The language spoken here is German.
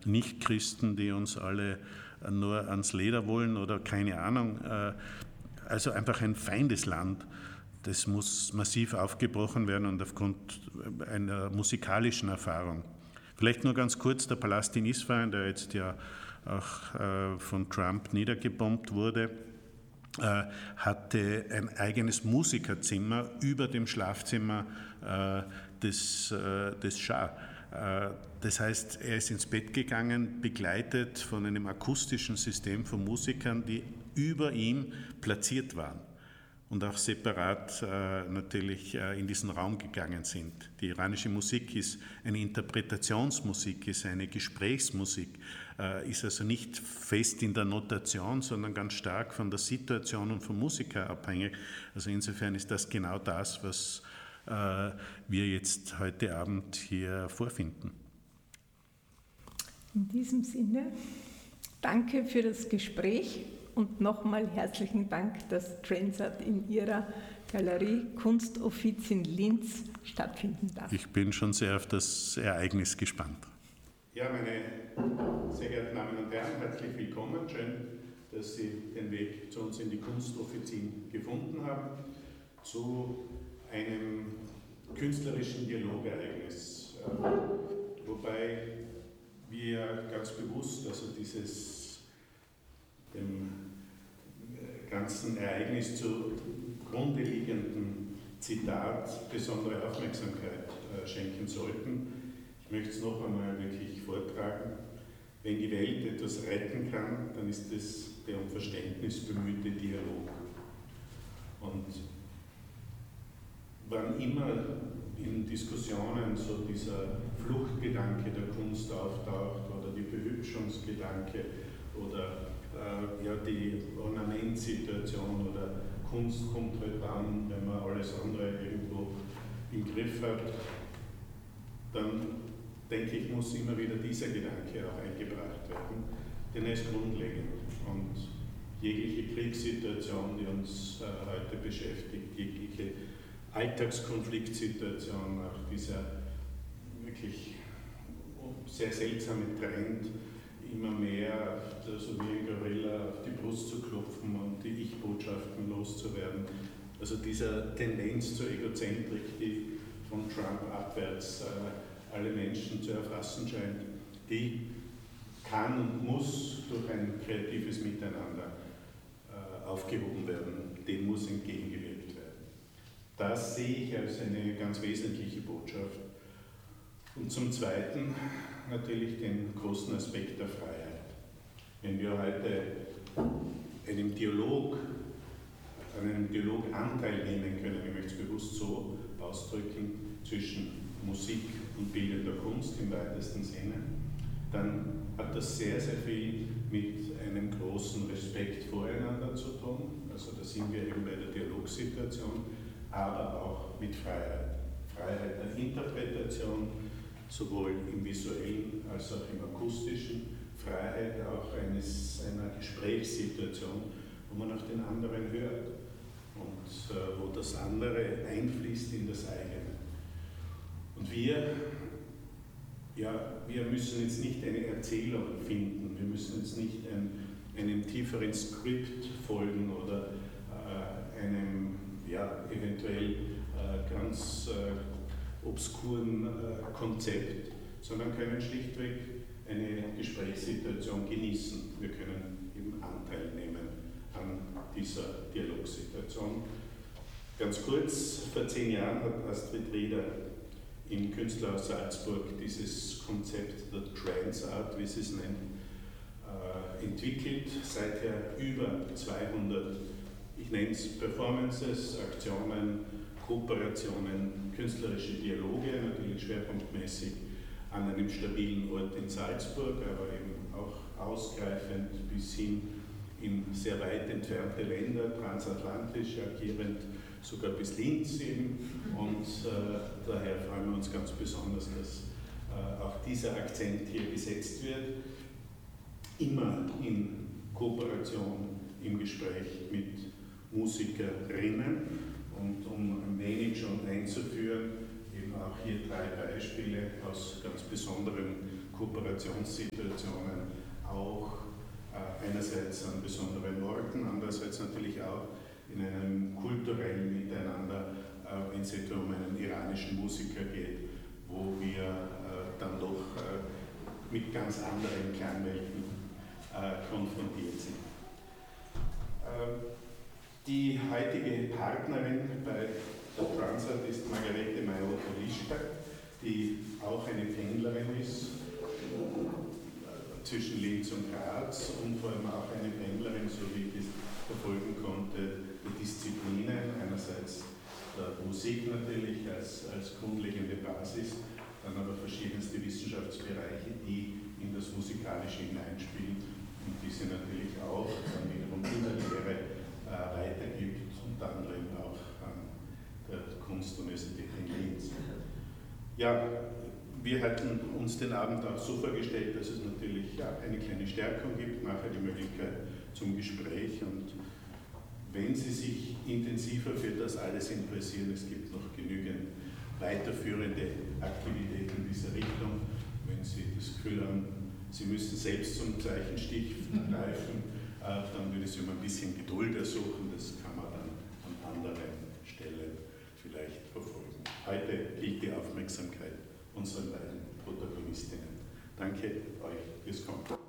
Nichtchristen, die uns alle nur ans Leder wollen oder keine Ahnung. Also einfach ein Feindesland. Das muss massiv aufgebrochen werden und aufgrund einer musikalischen Erfahrung. Vielleicht nur ganz kurz, der Palast in Isfahan, der jetzt ja auch von Trump niedergebombt wurde, hatte ein eigenes Musikerzimmer über dem Schlafzimmer des Schah. Das heißt, er ist ins Bett gegangen, begleitet von einem akustischen System von Musikern, die über ihm platziert waren und auch separat natürlich in diesen Raum gegangen sind. Die iranische Musik ist eine Interpretationsmusik, ist eine Gesprächsmusik, ist also nicht fest in der Notation, sondern ganz stark von der Situation und vom Musiker abhängig. Also insofern ist das genau das, was wir jetzt heute Abend hier vorfinden. In diesem Sinne, danke für das Gespräch und nochmal herzlichen Dank, dass Transart in Ihrer Galerie Kunstoffiz in Linz stattfinden darf. Ich bin schon sehr auf das Ereignis gespannt. Ja, meine sehr geehrten Damen und Herren, herzlich willkommen. Schön, dass Sie den Weg zu uns in die Kunstoffizin gefunden haben, zu einem künstlerischen Dialogereignis, wobei wir ganz bewusst, also dieses dem ganzen Ereignis zugrunde liegenden Zitat besondere Aufmerksamkeit schenken sollten. Ich möchte es noch einmal wirklich vortragen. Wenn die Welt etwas retten kann, dann ist es der um Verständnis bemühte Dialog. Und wann immer in Diskussionen so dieser Fluchtgedanke der Kunst auftaucht oder die Behübschungsgedanke oder die Ornamentsituation oder Kunst kommt halt dann, wenn man alles andere irgendwo im Griff hat, dann denke ich, muss immer wieder dieser Gedanke auch eingebracht werden, denn er ist grundlegend. Und jegliche Kriegssituation, die uns heute beschäftigt, jegliche Alltagskonfliktsituation, auch dieser wirklich sehr seltsame Trend, immer mehr so wie ein Gorilla auf die Brust zu klopfen und die Ich-Botschaften loszuwerden. Also dieser Tendenz zur Egozentrik, die von Trump abwärts alle Menschen zu erfassen scheint, die kann und muss durch ein kreatives Miteinander aufgehoben werden, dem muss entgegengewirkt werden. Das sehe ich als eine ganz wesentliche Botschaft. Und zum Zweiten natürlich den großen Aspekt der Freiheit. Wenn wir heute einen Dialog Anteil nehmen können, ich möchte es bewusst so ausdrücken, zwischen Musik und bildender Kunst im weitesten Sinne, dann hat das sehr, sehr viel mit einem großen Respekt voreinander zu tun. Also da sind wir eben bei der Dialogsituation, aber auch mit Freiheit. Freiheit der Interpretation, sowohl im visuellen als auch im akustischen, Freiheit auch einer Gesprächssituation, wo man auf den anderen hört und wo das andere einfließt in das eigene. Und wir müssen jetzt nicht eine Erzählung finden, wir müssen jetzt nicht einem tieferen Skript folgen oder einem eventuell ganz obskuren Konzept, sondern können schlichtweg eine Gesprächssituation genießen. Wir können eben Anteil nehmen an dieser Dialogsituation. Ganz kurz, vor 10 Jahren hat Astrid Rieder im Künstlerhaus Salzburg dieses Konzept der Transart, wie sie es nennt, entwickelt. Seither über 200, ich nenne es Performances, Aktionen, Kooperationen, künstlerische Dialoge, natürlich schwerpunktmäßig an einem stabilen Ort in Salzburg, aber eben auch ausgreifend bis hin in sehr weit entfernte Länder, transatlantisch agierend, sogar bis Linz eben. Und daher freuen wir uns ganz besonders, dass auch dieser Akzent hier gesetzt wird, immer in Kooperation, im Gespräch mit Musikerinnen. Und um ein wenig schon einzuführen, eben auch hier 3 Beispiele aus ganz besonderem Kooperationssituationen auch einerseits an besonderen Orten, andererseits natürlich auch in einem kulturellen Miteinander, wenn es etwa um einen iranischen Musiker geht, wo wir dann doch mit ganz anderen Klangwelten konfrontiert sind. Die heutige Partnerin bei der Transat ist Margarete Major-Polischka, die auch eine Pendlerin ist zwischen Linz und Graz und vor allem auch eine Pendlerin, so wie ich es verfolgen konnte, der Disziplinen, einerseits der Musik natürlich als grundlegende Basis, dann aber verschiedenste Wissenschaftsbereiche, die in das Musikalische hineinspielen und die sie natürlich auch dann wiederum in der Lehre weitergibt, unter anderem auch an der Kunstuniversität in Linz. Ja, wir hatten uns den Abend auch so vorgestellt, dass es natürlich eine kleine Stärkung gibt, nachher die Möglichkeit zum Gespräch, und wenn Sie sich intensiver für das alles interessieren, es gibt noch genügend weiterführende Aktivitäten in dieser Richtung. Wenn Sie das Gefühl haben, Sie müssen selbst zum Zeichenstich greifen, dann würde ich Sie um ein bisschen Geduld ersuchen, das kann man dann an anderen Stellen vielleicht verfolgen. Heute gilt die Aufmerksamkeit unseren beiden Protagonistinnen. Danke euch fürs Kommen.